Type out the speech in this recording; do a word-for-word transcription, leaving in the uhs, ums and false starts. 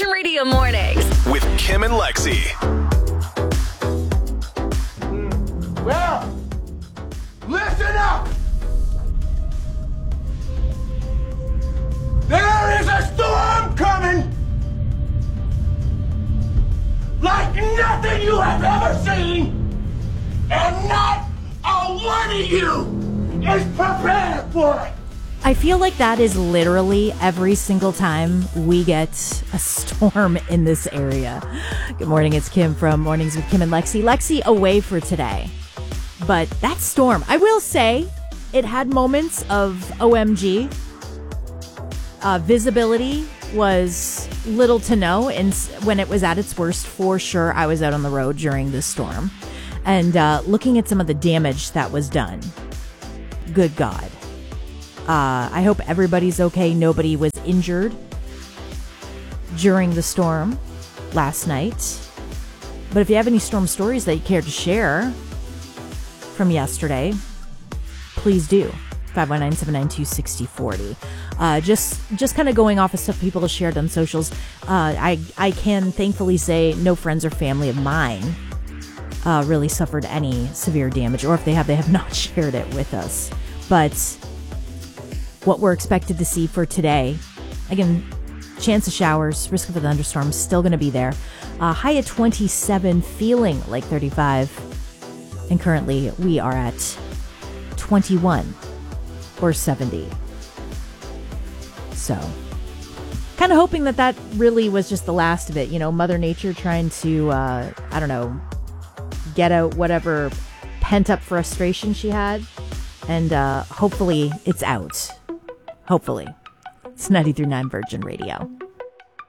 Virgin Radio Mornings with Kim and Lexi. Well, listen up! There is a storm coming! Like nothing you have ever seen! And not a one of you is prepared for it! I feel like that is literally every single time we get a storm in this area. Good morning, it's Kim from Mornings with Kim and Lexi. Lexi away for today. But that storm, I will say, it had moments of O M G. Uh, visibility was little to no and when it was at its worst. For sure, I was out on the road during this storm. And uh, looking at some of the damage that was done. Good God. Uh, I hope everybody's okay. Nobody was injured during the storm last night. But if you have any storm stories that you care to share from yesterday, please do. five one nine, seven nine two, six zero four zero. Uh, just just kind of going off of stuff people have shared on socials. Uh, I, I can thankfully say no friends or family of mine uh, really suffered any severe damage. Or if they have, they have not shared it with us. But what we're expected to see for today, again, chance of showers, risk of a thunderstorm, still going to be there. Uh, high at twenty-seven, feeling like thirty-five. And currently we are at twenty-one or seventy. So, kind of hoping that that really was just the last of it. You know, Mother Nature trying to, uh, I don't know, get out whatever pent up frustration she had. And uh, hopefully it's out. Hopefully. It's ninety-three point nine Virgin Radio.